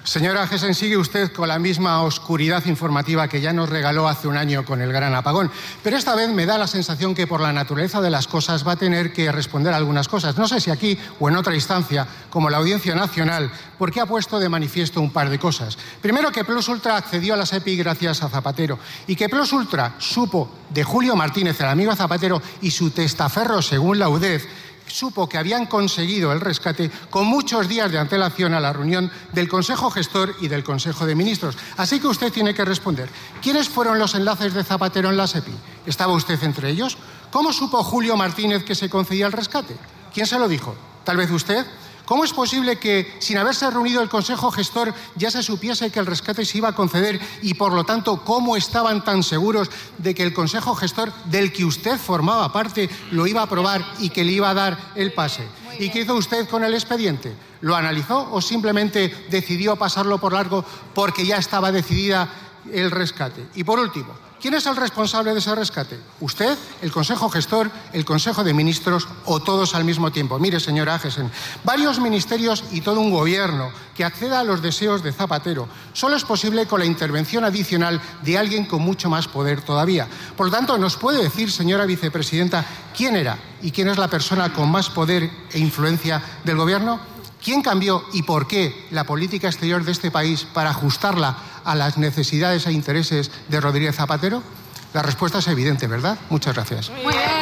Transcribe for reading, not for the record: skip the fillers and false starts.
Señora Agesen, sigue usted con la misma oscuridad informativa que ya nos regaló hace un año con el gran apagón. Pero esta vez me da la sensación que por la naturaleza de las cosas va a tener que responder a algunas cosas. No sé si aquí o en otra instancia, como la Audiencia Nacional, porque ha puesto de manifiesto un par de cosas. Primero, que Plus Ultra accedió a la SEPI gracias a Zapatero y que Plus Ultra supo de Julio Martínez, el amigo Zapatero, y su testaferro, según la UDEF, supo que habían conseguido el rescate con muchos días de antelación a la reunión del Consejo Gestor y del Consejo de Ministros. Así que usted tiene que responder. ¿Quiénes fueron los enlaces de Zapatero en la SEPI? ¿Estaba usted entre ellos? ¿Cómo supo Julio Martínez que se concedía el rescate? ¿Quién se lo dijo? ¿Tal vez usted? ¿Cómo es posible que, sin haberse reunido el Consejo Gestor, ya se supiese que el rescate se iba a conceder y, por lo tanto, cómo estaban tan seguros de que el Consejo Gestor, del que usted formaba parte, lo iba a aprobar y que le iba a dar el pase? ¿Y qué hizo usted con el expediente? ¿Lo analizó o simplemente decidió pasarlo por largo porque ya estaba decidida el rescate? Y, por último, ¿quién es el responsable de ese rescate? ¿Usted, el Consejo Gestor, el Consejo de Ministros o todos al mismo tiempo? Mire, señora Agesen, varios ministerios y todo un gobierno que acceda a los deseos de Zapatero solo es posible con la intervención adicional de alguien con mucho más poder todavía. Por lo tanto, ¿nos puede decir, señora vicepresidenta, quién era y quién es la persona con más poder e influencia del gobierno? ¿Quién cambió y por qué la política exterior de este país para ajustarla a las necesidades e intereses de Rodríguez Zapatero? La respuesta es evidente, ¿verdad? Muchas gracias. Muy bien.